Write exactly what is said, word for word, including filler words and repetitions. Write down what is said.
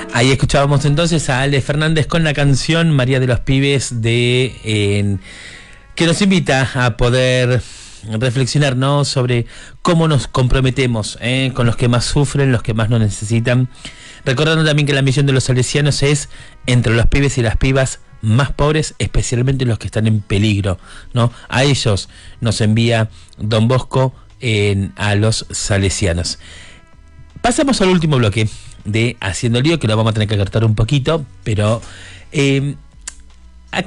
Ahí escuchábamos entonces a Ale Fernández con la canción María de los Pibes, de eh, que nos invita a poder reflexionar, ¿no?, sobre cómo nos comprometemos eh, con los que más sufren, los que más nos necesitan. Recordando también que la misión de los salesianos es entre los pibes y las pibas más pobres, especialmente los que están en peligro, ¿no? A ellos nos envía Don Bosco en, a los salesianos. Pasamos al último bloque de Haciendo Lío, que lo vamos a tener que cortar un poquito, pero eh,